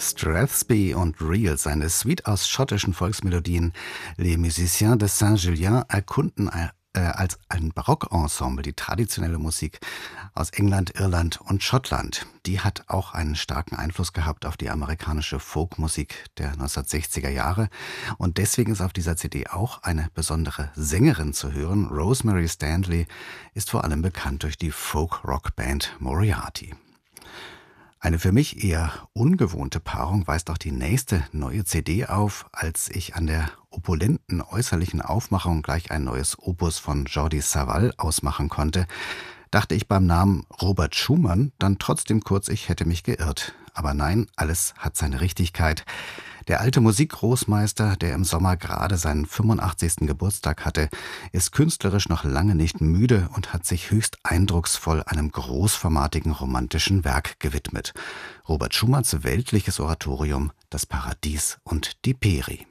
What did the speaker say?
Strathspey und Reel, seine Suite aus schottischen Volksmelodien Les Musiciens de Saint-Julien, erkunden als ein Barockensemble die traditionelle Musik aus England, Irland und Schottland. Die hat auch einen starken Einfluss gehabt auf die amerikanische Folkmusik der 1960er Jahre. Und deswegen ist auf dieser CD auch eine besondere Sängerin zu hören. Rosemary Stanley ist vor allem bekannt durch die Folk-Rock-Band Moriarty. Eine für mich eher ungewohnte Paarung weist auch die nächste neue CD auf. Als ich an der opulenten äußerlichen Aufmachung gleich ein neues Opus von Jordi Savall ausmachen konnte, dachte ich beim Namen Robert Schumann dann trotzdem kurz, ich hätte mich geirrt. Aber nein, alles hat seine Richtigkeit. Der alte Musikgroßmeister, der im Sommer gerade seinen 85. Geburtstag hatte, ist künstlerisch noch lange nicht müde und hat sich höchst eindrucksvoll einem großformatigen romantischen Werk gewidmet. Robert Schumanns weltliches Oratorium, das Paradies und die Peri.